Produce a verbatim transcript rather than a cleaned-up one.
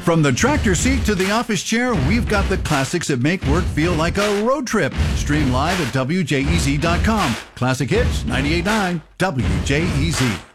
From the tractor seat to the office chair, we've got the classics that make work feel like a road trip. Stream live at W J E Z dot com. Classic Hits, ninety-eight point nine W J E Z.